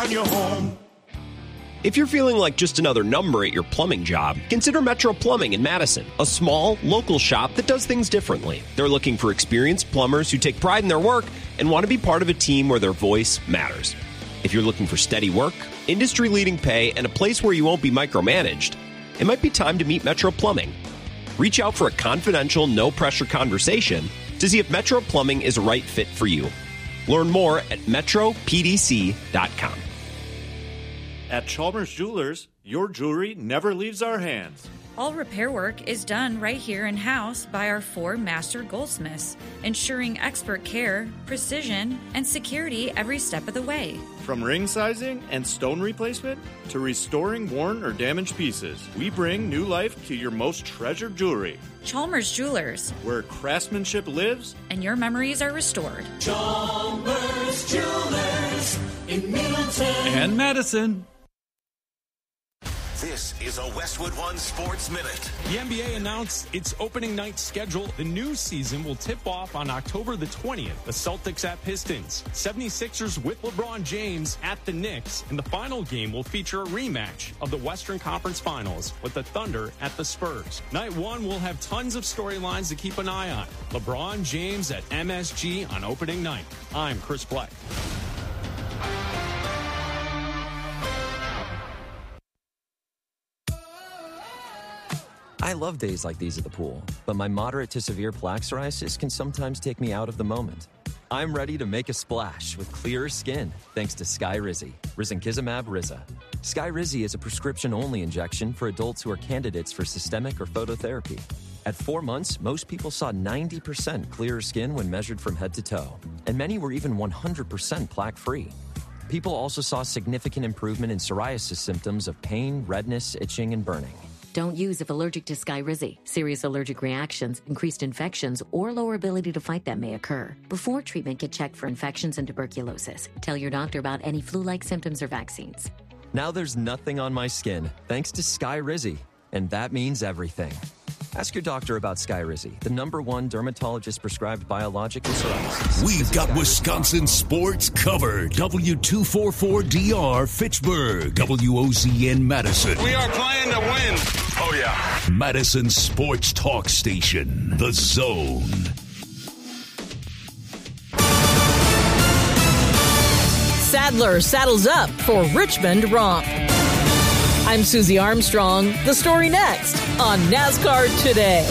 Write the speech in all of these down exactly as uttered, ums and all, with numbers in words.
on your home. If you're feeling like just another number at your plumbing job, consider Metro Plumbing in Madison, a small, local shop that does things differently. They're looking for experienced plumbers who take pride in their work and want to be part of a team where their voice matters. If you're looking for steady work, industry-leading pay, and a place where you won't be micromanaged, it might be time to meet Metro Plumbing. Reach out for a confidential, no-pressure conversation to see if Metro Plumbing is a right fit for you. Learn more at metro p d c dot com. At Chalmers Jewelers, your jewelry never leaves our hands. All repair work is done right here in-house by our four master goldsmiths, ensuring expert care, precision, and security every step of the way. From ring sizing and stone replacement to restoring worn or damaged pieces, we bring new life to your most treasured jewelry. Chalmers Jewelers, where craftsmanship lives and your memories are restored. Chalmers Jewelers in Middleton and Madison. This is a Westwood One Sports Minute. The N B A announced its opening night schedule. The new season will tip off on October the twentieth. The Celtics at Pistons, seventy-sixers with LeBron James at the Knicks, and the final game will feature a rematch of the Western Conference Finals with the Thunder at the Spurs. Night one will have tons of storylines to keep an eye on. LeBron James at M S G on opening night. I'm Chris Black. I love days like these at the pool, but my moderate to severe plaque psoriasis can sometimes take me out of the moment. I'm ready to make a splash with clearer skin thanks to Skyrizi, risankizumab Riza. Skyrizi is a prescription-only injection for adults who are candidates for systemic or phototherapy. At four months, most people saw ninety percent clearer skin when measured from head to toe, and many were even one hundred percent plaque-free. People also saw significant improvement in psoriasis symptoms of pain, redness, itching, and burning. Don't use if allergic to Skyrizi. Serious allergic reactions, increased infections, or lower ability to fight them may occur. Before treatment, get checked for infections and tuberculosis. Tell your doctor about any flu-like symptoms or vaccines. Now there's nothing on my skin, thanks to Skyrizi, and that means everything. Ask your doctor about Skyrizi, the number one dermatologist-prescribed biologic in psoriasis. We've got Skyrizi. Wisconsin sports covered. W two forty-four D R Fitchburg. W O Z N Madison. We are playing to win. Oh, yeah. Madison Sports Talk Station. The Zone. Sadler saddles up for Richmond Romp. I'm Susie Armstrong. The story next on NASCAR Today.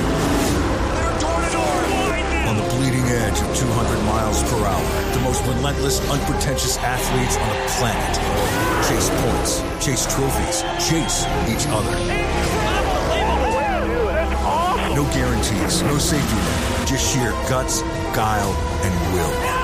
On the bleeding edge of two hundred miles per hour, the most relentless, unpretentious athletes on the planet chase points, chase trophies, chase each other. No guarantees, no safety net, just sheer guts, guile, and will.